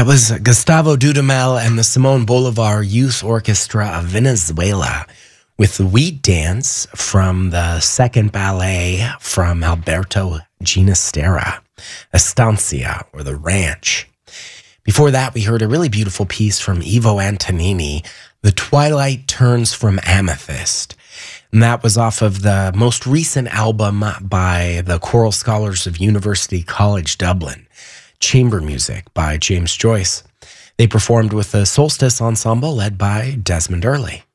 That was Gustavo Dudamel and the Simon Bolivar Youth Orchestra of Venezuela with the Wheat Dance from the second ballet from Alberto Ginastera, Estancia, or The Ranch. Before that, we heard a really beautiful piece from Ivo Antonini, The Twilight Turns from Amethyst. And that was off of the most recent album by the Choral Scholars of University College Dublin, Chamber Music by James Joyce. They performed with the Solstice Ensemble led by Desmond Early.